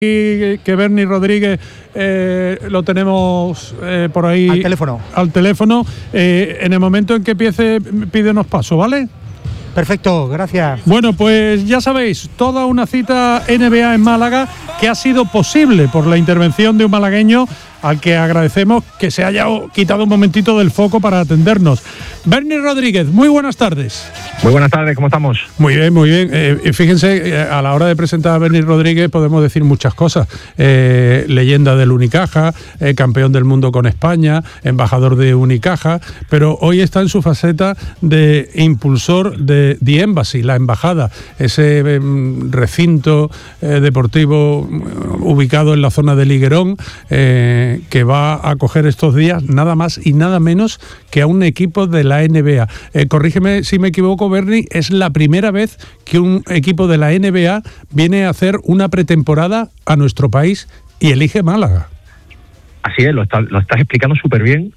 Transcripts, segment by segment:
que Bernie Rodríguez lo tenemos por ahí al teléfono. En el momento en que empiece, pídenos paso, ¿vale? Perfecto, gracias. Bueno, pues ya sabéis, toda una cita NBA en Málaga que ha sido posible por la intervención de un malagueño al que agradecemos que se haya quitado un momentito del foco para atendernos. Bernie Rodríguez, muy buenas tardes. Muy buenas tardes, ¿cómo estamos? Muy bien, muy bien. Fíjense, a la hora de presentar a Bernie Rodríguez podemos decir muchas cosas. Leyenda del Unicaja, campeón del mundo con España, embajador de Unicaja, pero hoy está en su faceta de impulsor de The Embassy, la embajada, ese recinto deportivo ubicado en la zona de Liguerón, que va a acoger estos días nada más y nada menos que a un equipo de la NBA. Corrígeme si me equivoco, Bernie, es la primera vez que un equipo de la NBA viene a hacer una pretemporada a nuestro país y elige Málaga. Así es, lo estás explicando súper bien.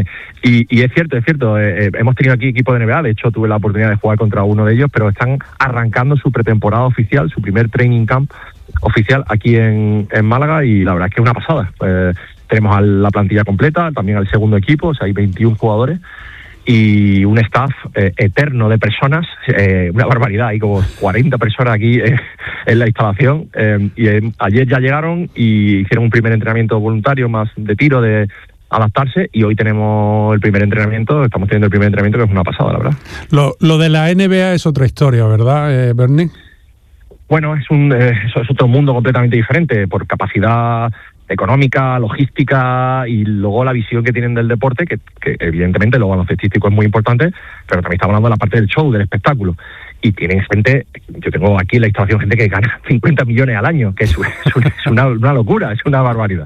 y es cierto, hemos tenido aquí equipos de NBA, de hecho tuve la oportunidad de jugar contra uno de ellos, pero están arrancando su pretemporada oficial, su primer training camp oficial aquí en Málaga, y la verdad es que es una pasada. Tenemos a la plantilla completa, también al segundo equipo, o sea, hay 21 jugadores y un staff eterno de personas, una barbaridad, hay como 40 personas aquí en la instalación, y ayer ya llegaron y hicieron un primer entrenamiento voluntario más de tiro, de adaptarse, y hoy tenemos estamos teniendo el primer entrenamiento, que es una pasada, la verdad. Lo de la NBA es otra historia, ¿verdad, Bernie? Bueno, es otro mundo completamente diferente, por capacidad económica, logística, y luego la visión que tienen del deporte, que evidentemente lo baloncestístico es muy importante, pero también estamos hablando de la parte del show, del espectáculo. Y tienen gente, yo tengo aquí en la instalación gente que gana 50 millones al año, que es una locura, es una barbaridad.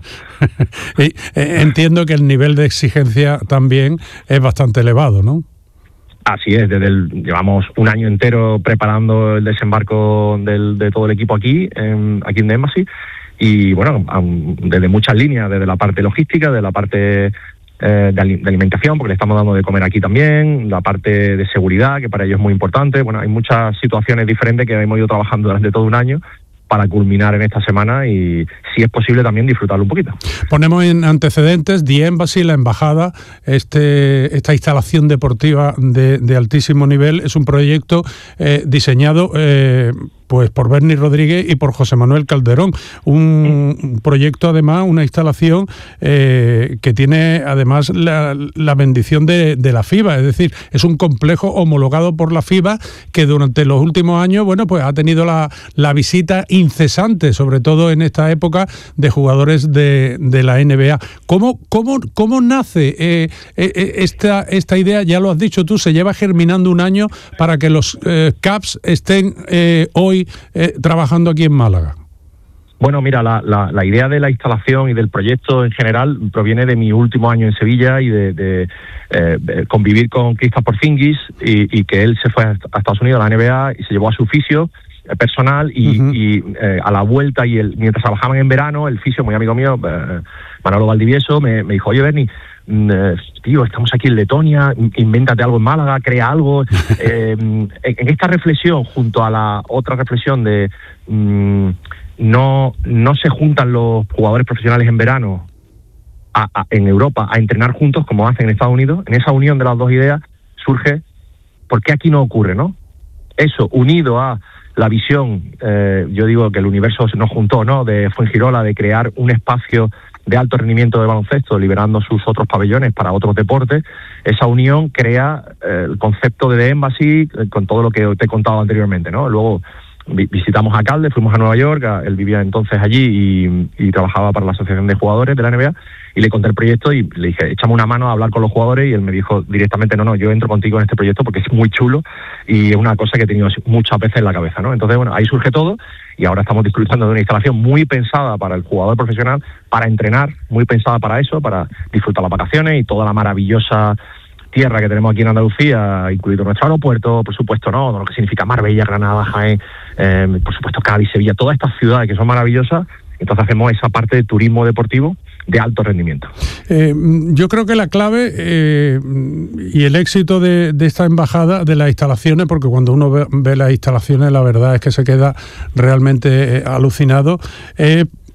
Entiendo que el nivel de exigencia también es bastante elevado, ¿no? Así es, llevamos un año entero preparando el desembarco de todo el equipo aquí en The Embassy, y bueno, desde muchas líneas, desde la parte logística, de la parte de alimentación, porque le estamos dando de comer aquí también, la parte de seguridad, que para ellos es muy importante. Bueno, hay muchas situaciones diferentes que hemos ido trabajando durante todo un año para culminar en esta semana y, si es posible, también disfrutarlo un poquito. Ponemos en antecedentes The Embassy, la embajada, esta instalación deportiva de altísimo nivel. Es un proyecto diseñado pues por Bernie Rodríguez y por José Manuel Calderón. Un proyecto, además, una instalación que tiene además la bendición de la FIBA, es decir, es un complejo homologado por la FIBA que durante los últimos años, bueno, pues ha tenido la visita incesante, sobre todo en esta época, de jugadores de la NBA. ¿Cómo nace esta idea? Ya lo has dicho tú, se lleva germinando un año para que los Caps estén hoy trabajando aquí en Málaga. Bueno, mira, la idea de la instalación y del proyecto en general proviene de mi último año en Sevilla y de convivir con Kristaps Porzingis, y que él se fue a Estados Unidos, a la NBA, y se llevó a su fisio personal y a la vuelta, y mientras trabajaban en verano, el fisio, muy amigo mío, Manolo Valdivieso, me dijo: oye, Bernie, tío, estamos aquí en Letonia, invéntate algo en Málaga, crea algo. En esta reflexión, junto a la otra reflexión de no se juntan los jugadores profesionales en verano en Europa a entrenar juntos como hacen en Estados Unidos, en esa unión de las dos ideas surge ¿por qué aquí no ocurre, no? Eso, unido a la visión, yo digo que el universo nos juntó, ¿no?, de Fuengirola, de crear un espacio de alto rendimiento de baloncesto, liberando sus otros pabellones para otros deportes. Esa unión crea el concepto de The Embassy, con todo lo que te he contado anteriormente, ¿no? Luego visitamos a Calde, fuimos a Nueva York, él vivía entonces allí y trabajaba para la Asociación de Jugadores de la NBA, y le conté el proyecto y le dije: échame una mano a hablar con los jugadores, y él me dijo directamente: no, yo entro contigo en este proyecto porque es muy chulo y es una cosa que he tenido muchas veces en la cabeza, ¿no? Entonces, bueno, ahí surge todo, y ahora estamos disfrutando de una instalación muy pensada para el jugador profesional, para entrenar, muy pensada para eso, para disfrutar las vacaciones y toda la maravillosa tierra que tenemos aquí en Andalucía, incluido nuestro aeropuerto, por supuesto, ¿no?, lo que significa Marbella, Granada, Jaén, por supuesto Cádiz, Sevilla, todas estas ciudades que son maravillosas. Entonces hacemos esa parte de turismo deportivo de alto rendimiento. Yo creo que la clave y el éxito de esta embajada, de las instalaciones, porque cuando uno ve las instalaciones, la verdad es que se queda realmente alucinado,